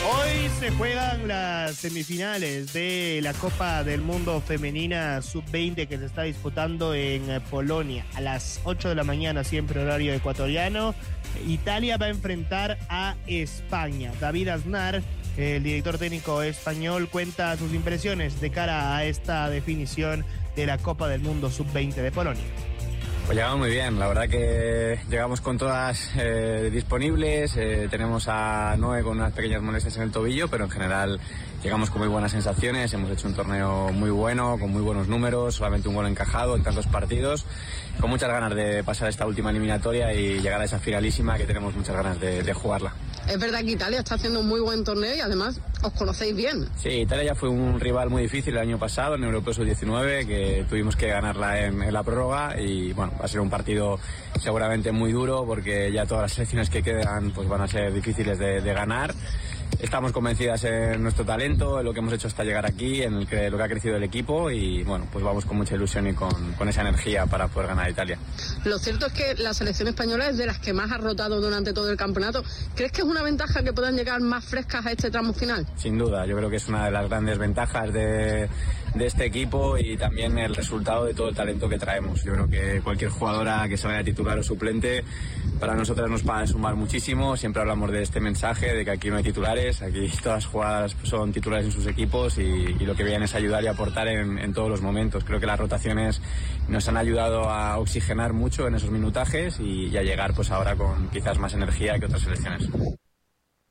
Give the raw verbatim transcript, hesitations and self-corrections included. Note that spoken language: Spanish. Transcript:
Hoy se juegan las semifinales de la Copa del Mundo Femenina sub veinte que se está disputando en Polonia a las ocho de la mañana, siempre horario ecuatoriano. Italia va a enfrentar a España. David Aznar, el director técnico español, cuenta sus impresiones de cara a esta definición de la Copa del Mundo sub veinte de Polonia. Pues llegamos muy bien, la verdad que llegamos con todas eh, disponibles, eh, tenemos a Noé con unas pequeñas molestias en el tobillo, pero en general llegamos con muy buenas sensaciones, hemos hecho un torneo muy bueno, con muy buenos números, solamente un gol encajado en tantos partidos, con muchas ganas de pasar esta última eliminatoria y llegar a esa finalísima que tenemos muchas ganas de, de jugarla. Es verdad que Italia está haciendo un muy buen torneo y además os conocéis bien. Sí, Italia ya fue un rival muy difícil el año pasado en el Europeo sub diecinueve, que tuvimos que ganarla en, en la prórroga y bueno, va a ser un partido seguramente muy duro porque ya todas las selecciones que quedan pues van a ser difíciles de, de ganar. Estamos convencidas en nuestro talento, en lo que hemos hecho hasta llegar aquí, en el que, lo que ha crecido el equipo y bueno, pues vamos con mucha ilusión y con, con esa energía para poder ganar a Italia. Lo cierto es que la selección española es de las que más ha rotado durante todo el campeonato. ¿Crees que es una ventaja que puedan llegar más frescas a este tramo final? Sin duda, yo creo que es una de las grandes ventajas de, de este equipo y también el resultado de todo el talento que traemos. Yo creo que cualquier jugadora que se vaya titular o suplente, para nosotras nos va a sumar muchísimo. Siempre hablamos de este mensaje, de que aquí no hay titulares, aquí todas las jugadoras son titulares en sus equipos y, y lo que vienen es ayudar y aportar en, en todos los momentos. Creo que las rotaciones nos han ayudado a oxigenar mucho en esos minutajes y, y a llegar pues ahora con quizás más energía que otras selecciones.